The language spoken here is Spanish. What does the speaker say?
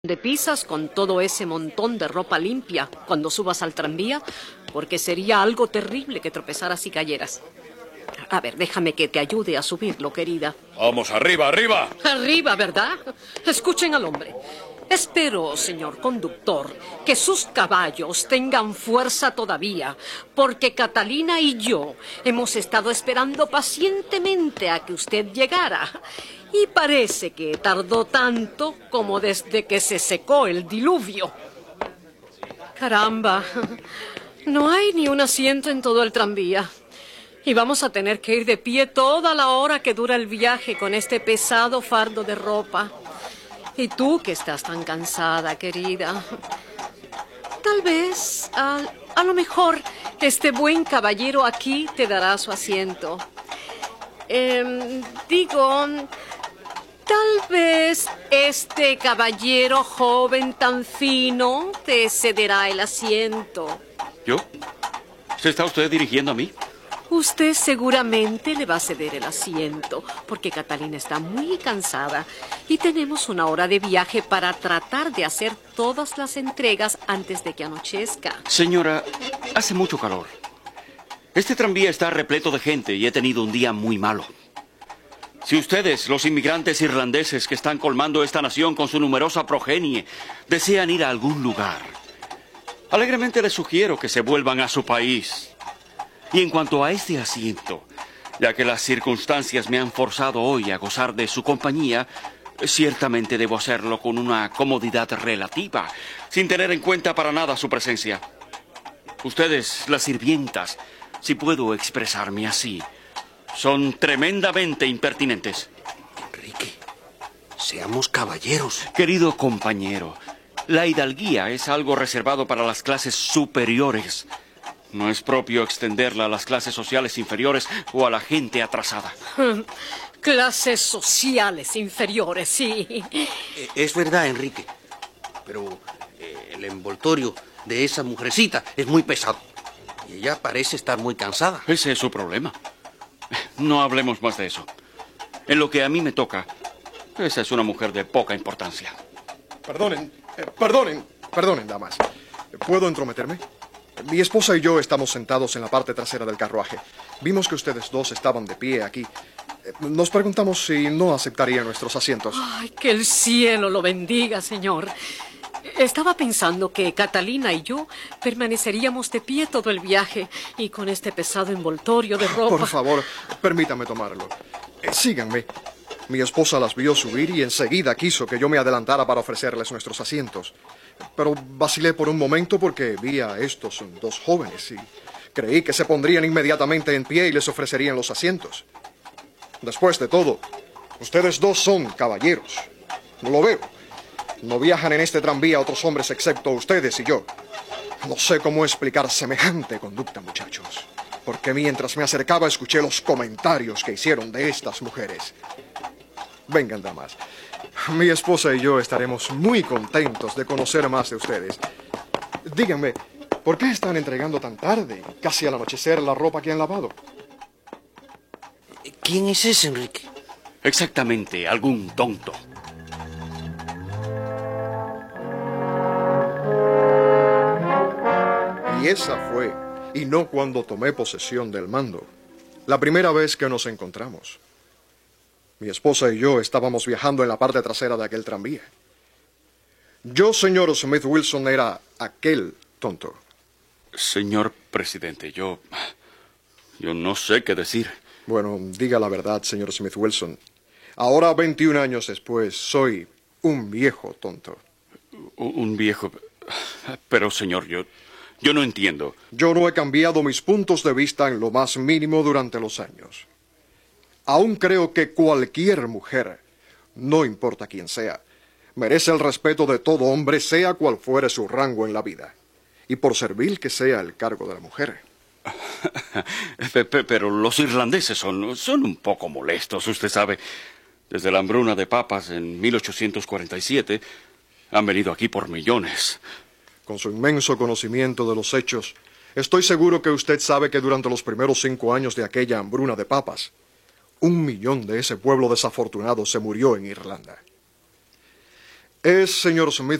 de pisas con todo ese montón de ropa limpia cuando subas al tranvía, porque sería algo terrible que tropezaras y cayeras. A ver, déjame que te ayude a subirlo, querida. Vamos, arriba, arriba. Arriba, ¿verdad? Escuchen al hombre. Espero, señor conductor, que sus caballos tengan fuerza todavía, porque Catalina y yo hemos estado esperando pacientemente a que usted llegara. Y parece que tardó tanto como desde que se secó el diluvio. Caramba, no hay ni un asiento en todo el tranvía. Y vamos a tener que ir de pie toda la hora que dura el viaje con este pesado fardo de ropa. Y tú que estás tan cansada, querida. Tal vez, a lo mejor, este buen caballero aquí te dará su asiento. Tal vez este caballero joven tan fino te cederá el asiento. ¿Yo? ¿Se está usted dirigiendo a mí? Usted seguramente le va a ceder el asiento, porque Catalina está muy cansada y tenemos una hora de viaje para tratar de hacer todas las entregas antes de que anochezca. Señora, hace mucho calor. Este tranvía está repleto de gente y he tenido un día muy malo. Si ustedes, los inmigrantes irlandeses que están colmando esta nación con su numerosa progenie, desean ir a algún lugar, alegremente les sugiero que se vuelvan a su país. Y en cuanto a este asiento, ya que las circunstancias me han forzado hoy a gozar de su compañía, ciertamente debo hacerlo con una comodidad relativa, sin tener en cuenta para nada su presencia. Ustedes, las sirvientas, si puedo expresarme así, son tremendamente impertinentes. Enrique, seamos caballeros. Querido compañero, la hidalguía es algo reservado para las clases superiores. No es propio extenderla a las clases sociales inferiores o a la gente atrasada. Clases sociales inferiores, sí. Es verdad, Enrique, pero el envoltorio de esa mujercita es muy pesado y ella parece estar muy cansada. Ese es su problema. No hablemos más de eso. En lo que a mí me toca, esa es una mujer de poca importancia. Perdonen, damas. ¿Puedo entrometerme? Mi esposa y yo estamos sentados en la parte trasera del carruaje. Vimos que ustedes dos estaban de pie aquí. Nos preguntamos si no aceptarían nuestros asientos. Ay, que el cielo lo bendiga, señor. Estaba pensando que Catalina y yo permaneceríamos de pie todo el viaje y con este pesado envoltorio de ropa. Por favor, permítame tomarlo. Síganme. Mi esposa las vio subir y enseguida quiso que yo me adelantara para ofrecerles nuestros asientos. Pero vacilé por un momento porque vi a estos dos jóvenes y creí que se pondrían inmediatamente en pie y les ofrecerían los asientos. Después de todo, ustedes dos son caballeros. No lo veo. No viajan en este tranvía otros hombres excepto ustedes y yo. No sé cómo explicar semejante conducta, muchachos, porque mientras me acercaba escuché los comentarios que hicieron de estas mujeres. Vengan, damas. Mi esposa y yo estaremos muy contentos de conocer más de ustedes. Díganme, ¿por qué están entregando tan tarde, casi al anochecer, la ropa que han lavado? ¿Quién es ese, Enrique? Exactamente, algún tonto. Y esa fue, y no cuando tomé posesión del mando, la primera vez que nos encontramos. Mi esposa y yo estábamos viajando en la parte trasera de aquel tranvía. Yo, señor Smith Wilson, era aquel tonto. Señor presidente, yo no sé qué decir. Bueno, diga la verdad, señor Smith Wilson. Ahora, 21 años después, soy un viejo tonto. Un viejo... Pero, señor, yo no entiendo. Yo no he cambiado mis puntos de vista en lo más mínimo durante los años. Aún creo que cualquier mujer, no importa quién sea, merece el respeto de todo hombre, sea cual fuere su rango en la vida, y por servil que sea el cargo de la mujer. Pero los irlandeses son un poco molestos, usted sabe. Desde la hambruna de papas en 1847 han venido aquí por millones. Con su inmenso conocimiento de los hechos, estoy seguro que usted sabe que durante los primeros 5 años de aquella hambruna de papas, 1 millón de ese pueblo desafortunado se murió en Irlanda. ¿Es señor Smith